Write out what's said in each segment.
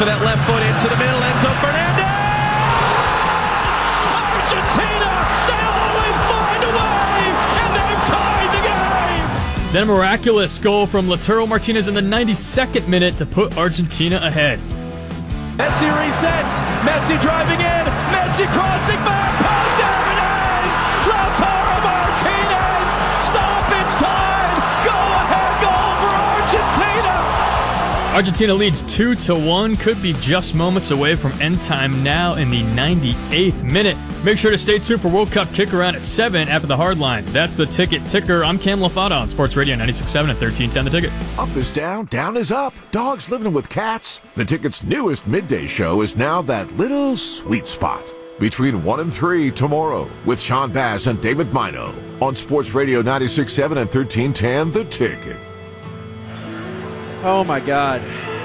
for that left foot into the middle. Enzo Fernandez! Argentina! They always find a way, and they've tied the game! Then a miraculous goal from Lautaro Martinez in the 92nd minute to put Argentina ahead. Messi resets. Messi driving in. Messi crossing back. Paul Dervinez! Lautaro Martinez! Stoppage time! Go-ahead goal for Argentina! Argentina leads 2-1. Could be just moments away from end time now in the 98th minute. Make sure to stay tuned for World Cup kick around at 7 after the hard line. That's the Ticket Ticker. I'm Cam LaFata on Sports Radio 96.7 and 1310 The Ticket. Up is down, down is up. Dogs living with cats. The Ticket's newest midday show is now that little sweet spot between 1 and 3 tomorrow with Sean Bass and David Mino on Sports Radio 96.7 and 1310 The Ticket. Oh, my God.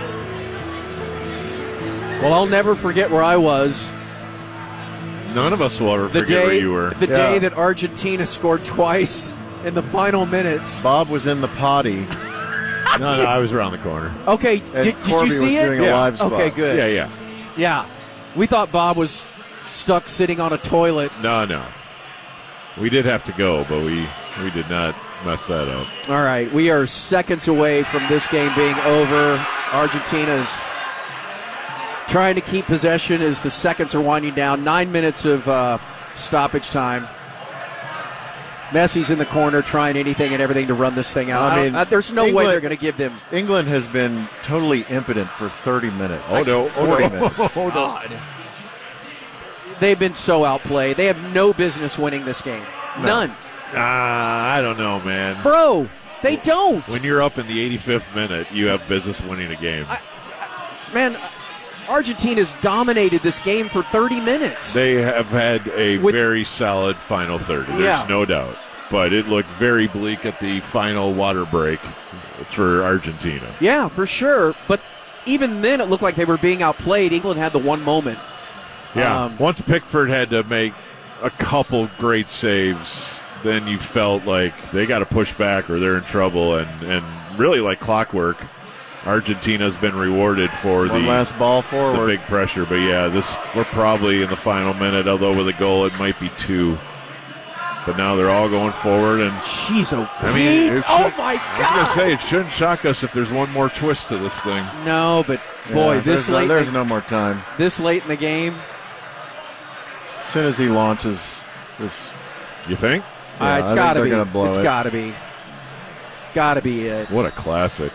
Well, I'll never forget where I was. None of us will ever forget where you were. The day that Argentina scored twice in the final minutes. Bob was in the potty. No, I was around the corner. Okay, did you see it? Doing a live spot. Okay, good. Yeah. We thought Bob was stuck sitting on a toilet. No. We did have to go, but we did not mess that up. All right, we are seconds away from this game being over. Argentina's trying to keep possession as the seconds are winding down. 9 minutes of stoppage time. Messi's in the corner trying anything and everything to run this thing out. I mean, there's no way they're going to give them. England has been totally impotent for 30 minutes. 40 minutes. God. They've been so outplayed. They have no business winning this game. None. I don't know, man. Bro, they don't. When you're up in the 85th minute, you have business winning a game. Man, Argentina's dominated this game for 30 minutes. They have had a very solid final 30. There's no doubt. But it looked very bleak at the final water break for Argentina. Yeah, for sure. But even then, it looked like they were being outplayed. England had the one moment. Yeah. Once Pickford had to make a couple great saves, then you felt like they got to push back or they're in trouble. And really, like clockwork, Argentina's been rewarded for one last ball forward. The big pressure. But yeah, we're probably in the final minute, although with a goal it might be 2. But now they're all going forward, and jeez, oh my God! I was gonna say it shouldn't shock us if there's one more twist to this thing. No, but boy, there's no more time. This late in the game, as soon as he launches this, you think? It's got to be. It's got to be. Got to be it. What a classic!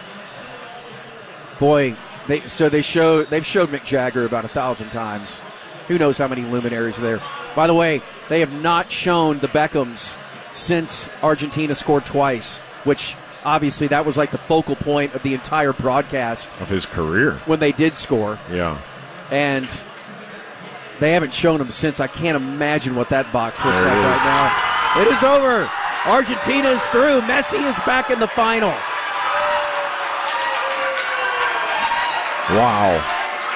Boy, they've showed Mick Jagger about 1,000 times. Who knows how many luminaries are there? By the way, they have not shown the Beckhams since Argentina scored twice, which obviously that was like the focal point of the entire broadcast of his career when they did score. Yeah, and they haven't shown them since. I can't imagine what that box looks like right now. It is over. Argentina is through. Messi is back in the final. Wow.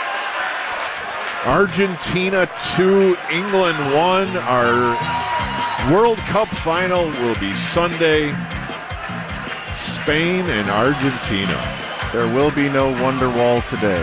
Argentina 2, England 1. Our World Cup final will be Sunday. Spain and Argentina. There will be no Wonderwall today.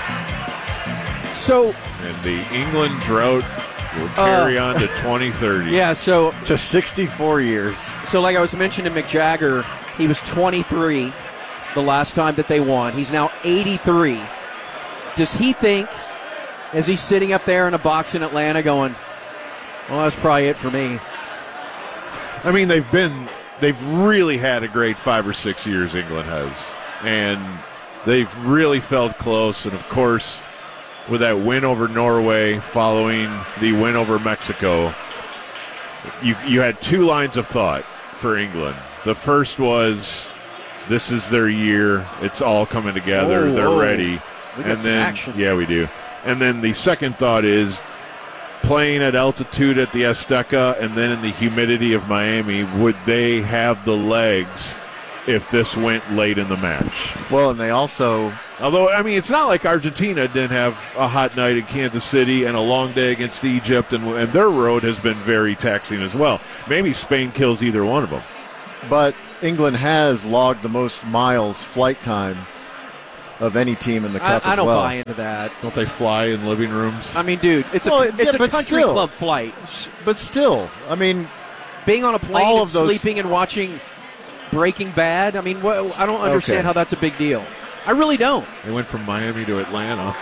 So, and the England drought will carry on to 2030. Yeah, so to 64 years. So like I was mentioning Mick Jagger, he was 23 the last time that they won. He's now 83. Does he think, as he's sitting up there in a box in Atlanta going, well, that's probably it for me? I mean, they've really had a great 5 or 6 years, England has. And they've really felt close. And, of course, with that win over Norway following the win over Mexico, you had 2 lines of thought for England. The first was, this is their year. It's all coming together. They're ready. We got some action. Yeah, we do. And then the second thought is, playing at altitude at the Azteca and then in the humidity of Miami, would they have the legs if this went late in the match? Well, and they also... Although, I mean, it's not like Argentina didn't have a hot night in Kansas City and a long day against Egypt, and their road has been very taxing as well. Maybe Spain kills either one of them. But England has logged the most miles flight time of any team in the Cup I don't as well. buy into that. Don't they fly in living rooms? I mean, dude, it's a but country still. club flight. But still, I mean, Being on a plane All and of those- sleeping and watching Breaking Bad, I mean, I don't understand Okay. how that's a big deal. I really don't. They went from Miami to Atlanta.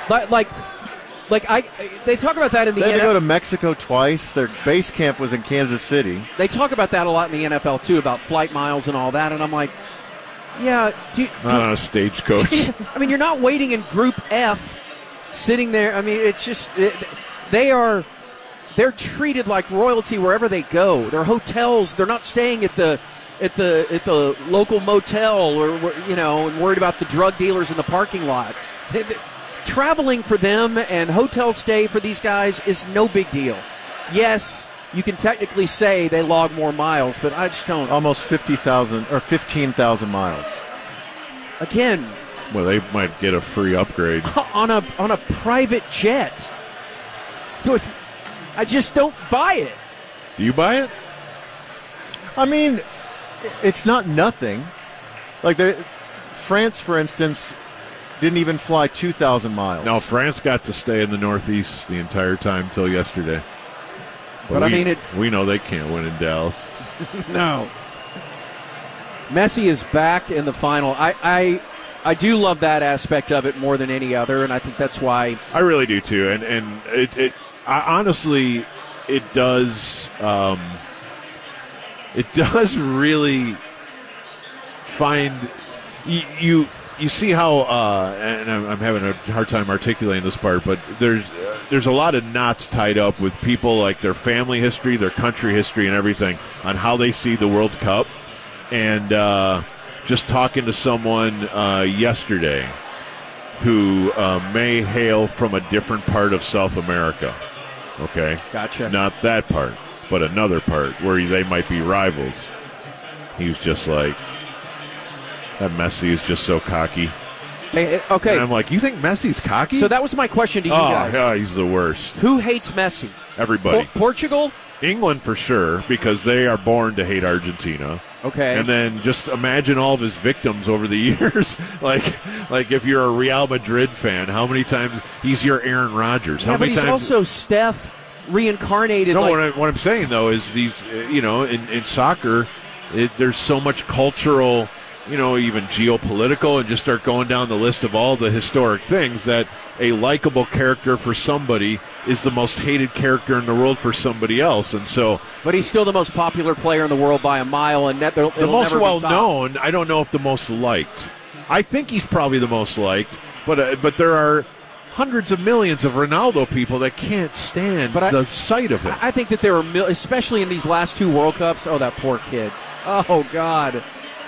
They talk about that in the they had to go NFL. to Mexico twice. Their base camp was in Kansas City. They talk about that a lot in the NFL too, about flight miles and all that. And I'm like, yeah, Not on a stagecoach. I mean, you're not waiting in Group F, sitting there. I mean, it's just they're treated like royalty wherever they go. Their hotels, they're not staying at the local motel or and worried about the drug dealers in the parking lot. Traveling for them and hotel stay for these guys is no big deal. Yes, you can technically say they log more miles, but I just don't. Almost 50,000 or 15,000 miles. Again, Well, they might get a free upgrade. on a private jet. Dude, I just don't buy it. Do you buy it? I mean, it's not nothing. Like France, for instance, didn't even fly 2,000 miles. No, France got to stay in the Northeast the entire time till yesterday. But I mean, we know they can't win in Dallas. No. Messi is back in the final. I do love that aspect of it more than any other, and I think that's why. I really do too, and honestly, it does. It does really find you see how, and I'm having a hard time articulating this part, but there's a lot of knots tied up with people, like their family history, their country history, and everything on how they see the World Cup. And just talking to someone yesterday who may hail from a different part of South America. Okay, Gotcha. Not that part, but another part where they might be rivals. He was just like, that Messi is just so cocky. Okay. And I'm like, you think Messi's cocky? So that was my question to you guys. Yeah, he's the worst. Who hates Messi? Everybody. Portugal? England for sure, because they are born to hate Argentina. Okay. And then just imagine all of his victims over the years. like if you're a Real Madrid fan, how many times he's your Aaron Rodgers? How Yeah, but many he's times? also Steph reincarnated. No, like, what I'm saying though is these, in soccer, there's so much cultural, even geopolitical, and just start going down the list of all the historic things that a likable character for somebody is the most hated character in the world for somebody else. And so, but he's still the most popular player in the world by a mile, and the most well known. I don't know if the most liked. I think he's probably the most liked, but there are hundreds of millions of Ronaldo people that can't stand the sight of him. I think that there are, especially in these last two World Cups. Oh, that poor kid. Oh God.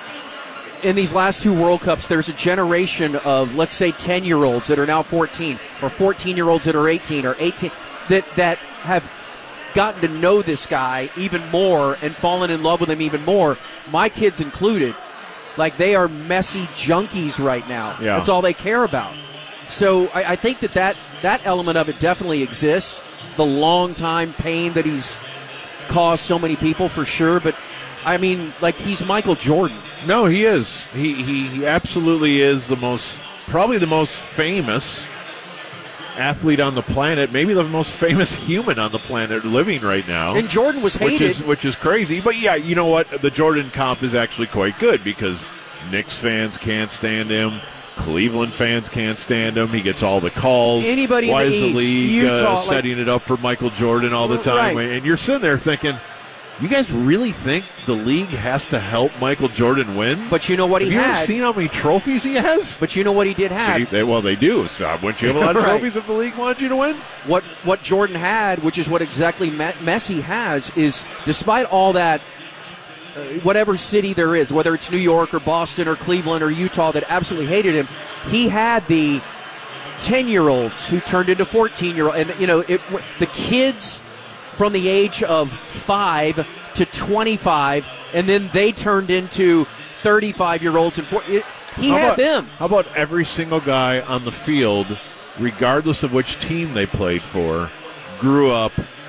In these last two World Cups, there's a generation of, let's say, 10-year-olds that are now 14, or 14-year-olds that are 18, or 18, that have gotten to know this guy even more and fallen in love with him even more, my kids included. Like, they are Messi junkies right now. Yeah. That's all they care about. So I think that element of it definitely exists. The long-time pain that he's caused so many people, for sure. But, I mean, like, he's Michael Jordan. No, he is. He absolutely is probably the most famous athlete on the planet, maybe the most famous human on the planet living right now. And Jordan was hated. Which is crazy. But yeah, you know what? The Jordan comp is actually quite good because Knicks fans can't stand him. Cleveland fans can't stand him. He gets all the calls. Anybody Why in the is the East, league Utah, setting it up for Michael Jordan all the time? Right. And you're sitting there thinking, you guys really think the league has to help Michael Jordan win? But you know what Have he you had? ever seen how many trophies he has? But you know what he did have? See, they do. So wouldn't you have a lot of Right. trophies if the league wanted you to win? What Jordan had, which is what exactly Messi has, is despite all that, whatever city there is, whether it's New York or Boston or Cleveland or Utah that absolutely hated him, he had the 10-year-olds who turned into 14-year-olds. And, the kids from the age of 5 to 25, and then they turned into 35-year-olds. And he had them. How about every single guy on the field, regardless of which team they played for, grew up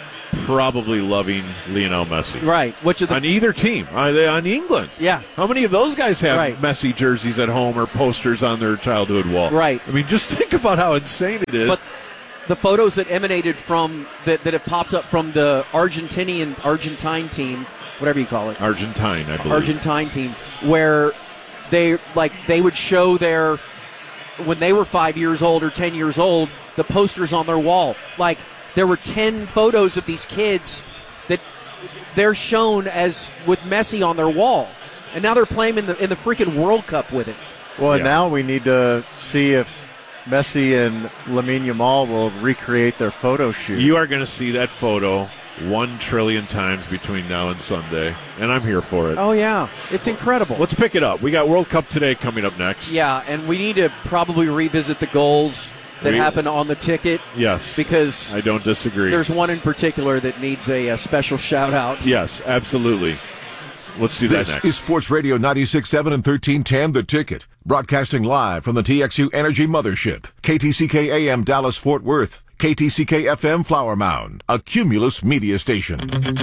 probably loving Lionel Messi. Right. Which of the on either team. On England. Yeah. How many of those guys have Right. Messi jerseys at home or posters on their childhood wall? Right. I mean, just think about how insane it is. But the photos that emanated from that have popped up from the Argentine team, whatever you call it, Argentine, I believe. Argentine team, where they would show their, when they were 5 years old or 10 years old, the posters on their wall. Like, there were 10 photos of these kids that they're shown as with Messi on their wall, and now they're playing in the freaking World Cup with it. Well, and Yeah. now we need to see if Messi and Lamine Yamal will recreate their photo shoot. You are going to see that photo 1 trillion times between now and Sunday, and I'm here for it. Oh yeah, it's incredible. Let's pick it up. We got World Cup today coming up next. Yeah, and we need to probably revisit the goals that happened on the ticket. Yes. Because I don't disagree. there's one in particular that needs a special shout-out. Yes, absolutely. Let's do that This next. is Sports Radio 96.7 and 1310 The Ticket. Broadcasting live from the TXU Energy Mothership. KTCK AM Dallas Fort Worth. KTCK FM Flower Mound. A Cumulus media station.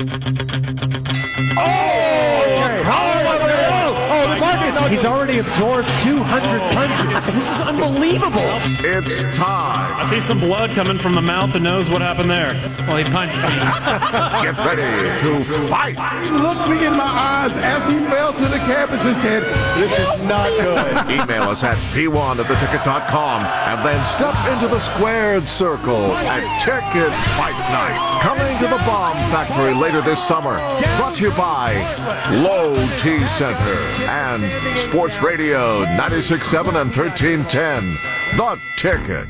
He's already absorbed 200 punches. This is unbelievable. It's time. I see some blood coming from the mouth and nose. What happened there? Well, he punched me. Get ready to fight. He looked me in my eyes as he fell to the canvas and said, This is not good. Email us at p1@theticket.com and then step into the squared circle at Ticket Fight Night. Coming to the Bomb Factory later this summer. Brought to you by Low T Center and Sports Radio 96.7 and 1310. The Ticket.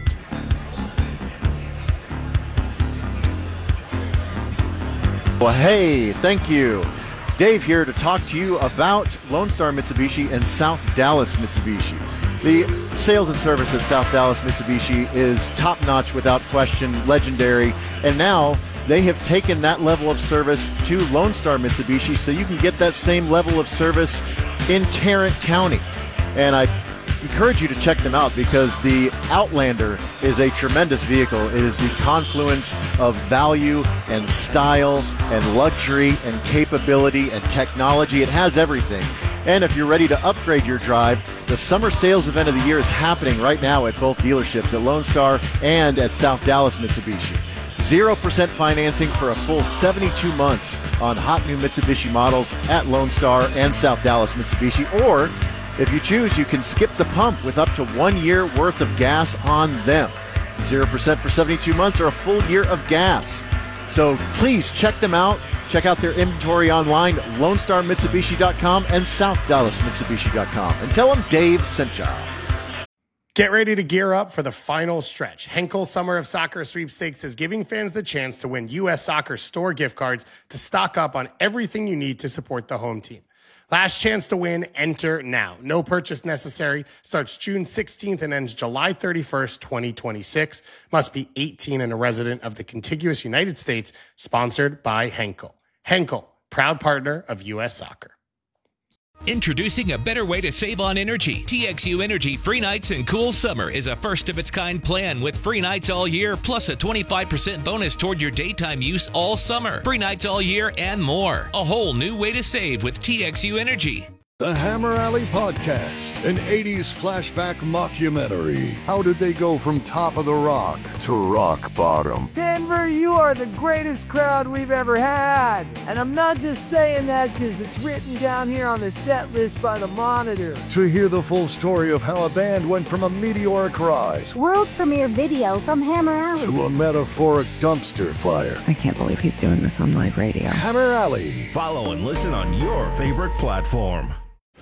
Well, hey, thank you. Dave here to talk to you about Lone Star Mitsubishi and South Dallas Mitsubishi. The sales and service at South Dallas Mitsubishi is top-nocch without question, legendary, and now they have taken that level of service to Lone Star Mitsubishi so you can get that same level of service in Tarrant County. And I encourage you to check them out because the Outlander is a tremendous vehicle. It is the confluence of value and style and luxury and capability and technology. It has everything. And if you're ready to upgrade your drive, the summer sales event of the year is happening right now at both dealerships, at Lone Star and at South Dallas Mitsubishi. 0% financing for a full 72 months on hot new Mitsubishi models at Lone Star and South Dallas Mitsubishi. Or, if you choose, you can skip the pump with up to 1 year worth of gas on them. 0% for 72 months or a full year of gas. So please check them out. Check out their inventory online, LoneStarMitsubishi.com and SouthDallasMitsubishi.com. And tell them Dave sent you. Get ready to gear up for the final stretch. Henkel Summer of Soccer Sweepstakes is giving fans the chance to win U.S. Soccer store gift cards to stock up on everything you need to support the home team. Last chance to win, enter now. No purchase necessary. Starts June 16th and ends July 31st, 2026. Must be 18 and a resident of the contiguous United States. Sponsored by Henkel. Henkel, proud partner of U.S. Soccer. Introducing a better way to save on energy. TXU Energy Free Nights and Cool Summer is a first-of-its-kind plan with free nights all year, plus a 25% bonus toward your daytime use all summer. Free nights all year and more. A whole new way to save with TXU Energy. The Hammer Alley Podcast, an 80s flashback mockumentary. How did they go from top of the rock to rock bottom? Denver, you are the greatest crowd we've ever had. And I'm not just saying that because it's written down here on the set list by the Monitor. To hear the full story of how a band went from a meteoric rise world premiere video from Hammer Alley to a metaphoric dumpster fire. I can't believe he's doing this on live radio. Hammer Alley. Follow and listen on your favorite platform.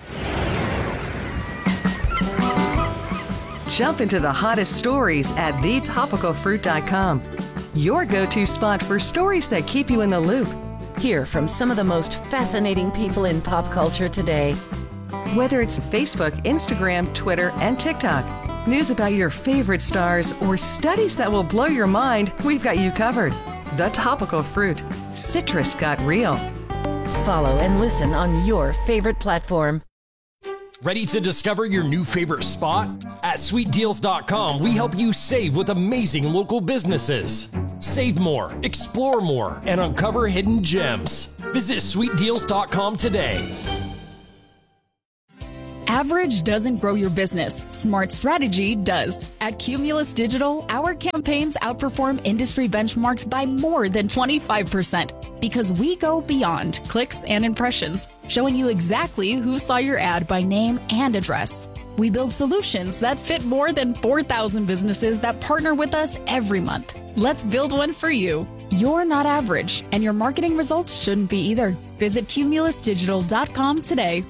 Jump into the hottest stories at thetopicalfruit.com. Your go-to spot for stories that keep you in the loop. Hear from some of the most fascinating people in pop culture today. Whether it's Facebook, Instagram, Twitter, and TikTok, news about your favorite stars, or studies that will blow your mind, we've got you covered. The Topical Fruit. Citrus got real. Follow and listen on your favorite platform. Ready to discover your new favorite spot? At SweetDeals.com, we help you save with amazing local businesses. Save more, explore more, and uncover hidden gems. Visit sweetdeals.com today. Average doesn't grow your business. Smart strategy does. At Cumulus Digital, our campaigns outperform industry benchmarks by more than 25% because we go beyond clicks and impressions, showing you exactly who saw your ad by name and address. We build solutions that fit more than 4,000 businesses that partner with us every month. Let's build one for you. You're not average, and your marketing results shouldn't be either. Visit cumulusdigital.com today.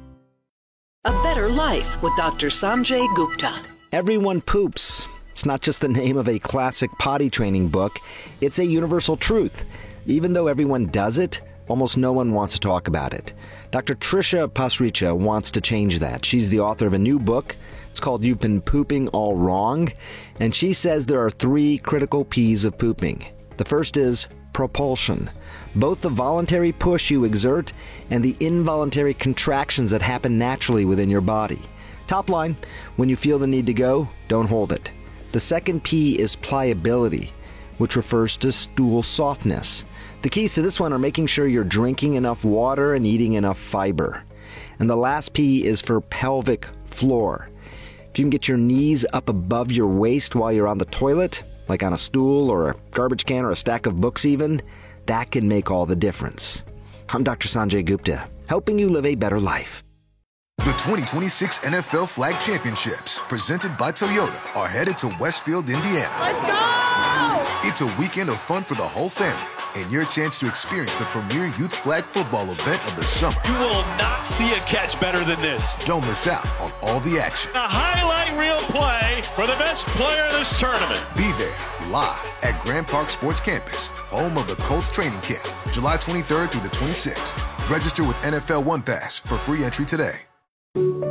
A Better Life with Dr. Sanjay Gupta. Everyone poops. It's not just the name of a classic potty training book. It's a universal truth. Even though everyone does it, almost no one wants to talk about it. Dr. Trisha Pasricha wants to change that. She's the author of a new book. It's called You've Been Pooping All Wrong. And she says there are 3 critical P's of pooping. The first is propulsion. Both the voluntary push you exert and the involuntary contractions that happen naturally within your body. Top line, when you feel the need to go, don't hold it. The second P is pliability, which refers to stool softness. The keys to this one are making sure you're drinking enough water and eating enough fiber. And the last P is for pelvic floor. If you can get your knees up above your waist while you're on the toilet, like on a stool or a garbage can or a stack of books even, that can make all the difference. I'm Dr. Sanjay Gupta, helping you live a better life. The 2026 NFL Flag Championships, presented by Toyota, are headed to Westfield, Indiana. Let's go! It's a weekend of fun for the whole family and your chance to experience the premier youth flag football event of the summer. You will not see a catch better than this. Don't miss out on all the action. A highlight reel play for the best player in this tournament. Be there live at Grand Park Sports Campus, home of the Colts training camp, July 23rd through the 26th. Register with NFL One Pass for free entry today.